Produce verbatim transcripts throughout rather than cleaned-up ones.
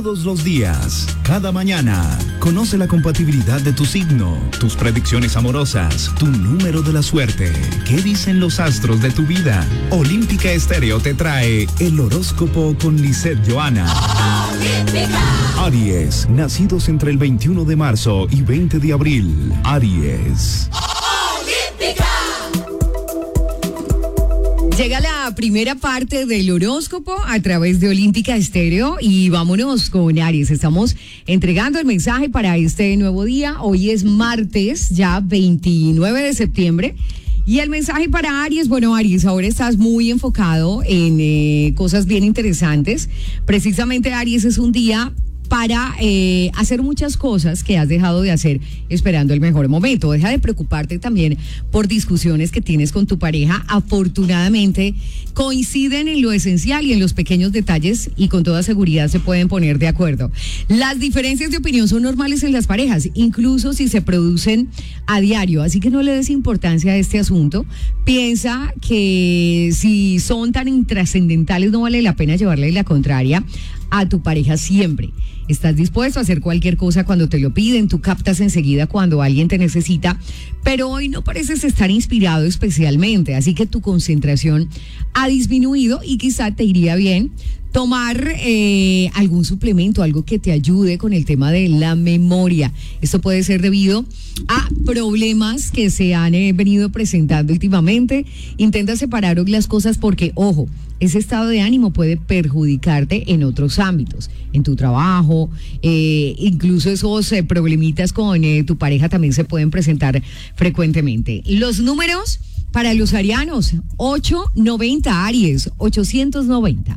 todos los días, cada mañana. Conoce la compatibilidad de tu signo, tus predicciones amorosas, tu número de la suerte. ¿Qué dicen los astros de tu vida? Olímpica Estéreo te trae el horóscopo con Lisette Johanna. Olímpica. Aries, nacidos entre el veintiuno de marzo y veinte de abril. Aries. Olímpica. Llega la primera parte del horóscopo a través de Olímpica Estéreo y vámonos con Aries. Estamos entregando el mensaje para este nuevo día. Hoy es martes, ya veintinueve de septiembre. Y el mensaje para Aries, bueno, Aries, ahora estás muy enfocado en eh, cosas bien interesantes. Precisamente Aries es un día para eh, hacer muchas cosas que has dejado de hacer esperando el mejor momento. Deja de preocuparte también por discusiones que tienes con tu pareja. Afortunadamente coinciden en lo esencial y en los pequeños detalles y con toda seguridad se pueden poner de acuerdo. Las diferencias de opinión son normales en las parejas, incluso si se producen a diario, así que no le des importancia a este asunto. Piensa que si son tan intrascendentales no vale la pena llevarle la contraria a tu pareja siempre. Estás dispuesto a hacer cualquier cosa cuando te lo piden, tú captas enseguida cuando alguien te necesita, pero hoy no pareces estar inspirado especialmente, así que tu concentración ha disminuido y quizá te iría bien tomar eh, algún suplemento, algo que te ayude con el tema de la memoria. Esto puede ser debido a problemas que se han eh, venido presentando últimamente. Intenta separar las cosas porque, ojo, ese estado de ánimo puede perjudicarte en otros ámbitos, en tu trabajo, eh, incluso esos eh, problemitas con eh, tu pareja también se pueden presentar frecuentemente. Los números para los arianos, ocho noventa Aries, ochocientos noventa.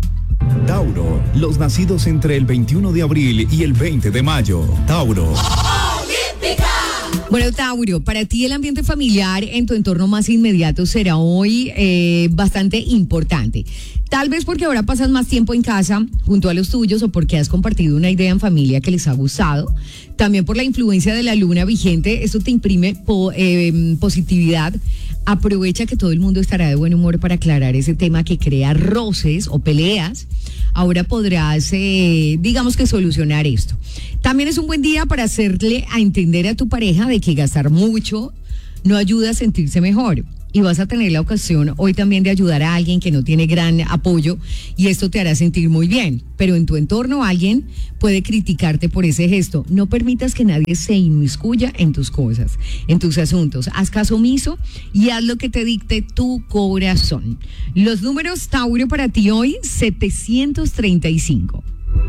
Tauro, los nacidos entre el veintiuno de abril y el veinte de mayo. Tauro. Olímpica. Bueno, Tauro, para ti el ambiente familiar en tu entorno más inmediato será hoy eh, bastante importante. Tal vez porque ahora pasas más tiempo en casa junto a los tuyos o porque has compartido una idea en familia que les ha gustado. También por la influencia de la luna vigente, esto te imprime po- eh, positividad. Aprovecha que todo el mundo estará de buen humor para aclarar ese tema que crea roces o peleas. Ahora podrás, eh, digamos que solucionar esto. También es un buen día para hacerle a entender a tu pareja de que gastar mucho no ayuda a sentirse mejor. Y vas a tener la ocasión hoy también de ayudar a alguien que no tiene gran apoyo y esto te hará sentir muy bien. Pero en tu entorno alguien puede criticarte por ese gesto. No permitas que nadie se inmiscuya en tus cosas, en tus asuntos. Haz caso omiso y haz lo que te dicte tu corazón. Los números, Tauro, para ti hoy, setecientos treinta y cinco.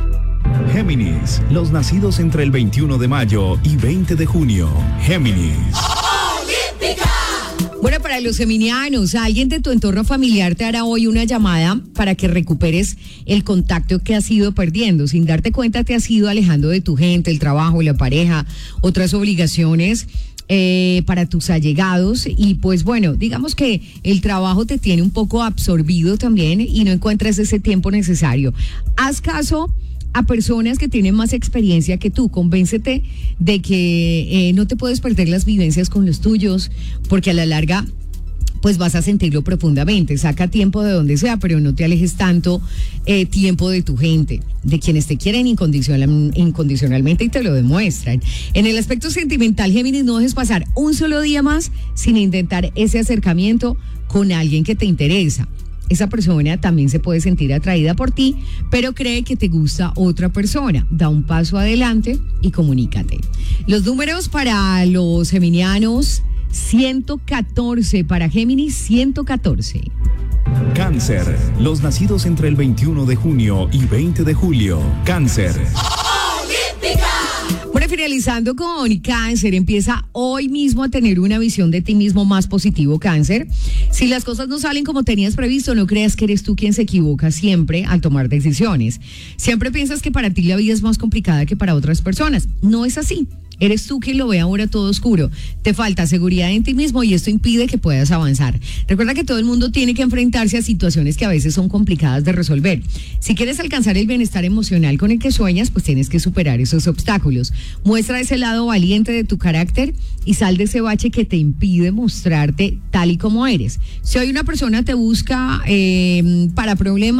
Géminis, los nacidos entre el veintiuno de mayo y veinte de junio. Géminis. Olímpica. Bueno, para los geminianos, alguien de tu entorno familiar te hará hoy una llamada para que recuperes el contacto que has ido perdiendo. Sin darte cuenta te has ido alejando de tu gente, el trabajo, la pareja, otras obligaciones eh, para tus allegados. Y pues bueno, digamos que el trabajo te tiene un poco absorbido también y no encuentras ese tiempo necesario. Haz caso a personas que tienen más experiencia que tú. Convéncete de que eh, no te puedes perder las vivencias con los tuyos, porque a la larga pues vas a sentirlo profundamente. Saca tiempo de donde sea, pero no te alejes tanto eh, tiempo de tu gente, de quienes te quieren incondicional, incondicionalmente y te lo demuestran. En el aspecto sentimental, Géminis, no dejes pasar un solo día más sin intentar ese acercamiento con alguien que te interesa. Esa persona también se puede sentir atraída por ti, pero cree que te gusta otra persona. Da un paso adelante y comunícate. Los números para los geminianos, ciento catorce para Géminis, ciento catorce. Cáncer, los nacidos entre el veintiuno de junio y veinte de julio. Cáncer. Olímpica. Bueno, finalizando con Cáncer, empieza hoy mismo a tener una visión de ti mismo más positivo, Cáncer. Si las cosas no salen como tenías previsto, no creas que eres tú quien se equivoca siempre al tomar decisiones. Siempre piensas que para ti la vida es más complicada que para otras personas. No es así. Eres tú quien lo ve ahora todo oscuro. Te falta seguridad en ti mismo y esto impide que puedas avanzar. Recuerda que todo el mundo tiene que enfrentarse a situaciones que a veces son complicadas de resolver. Si quieres alcanzar el bienestar emocional con el que sueñas, pues tienes que superar esos obstáculos. Muestra ese lado valiente de tu carácter y sal de ese bache que te impide mostrarte tal y como eres. Si hoy una persona te busca eh, para problemas,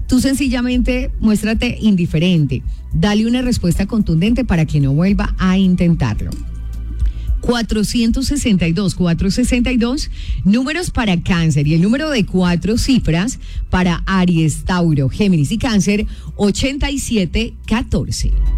Tú sencillamente muéstrate indiferente. Dale una respuesta contundente para que no vuelva a intentarlo. cuatrocientos sesenta y dos, cuatrocientos sesenta y dos, números para Cáncer y el número de cuatro cifras para Aries, Tauro, Géminis y Cáncer, ochenta y siete catorce.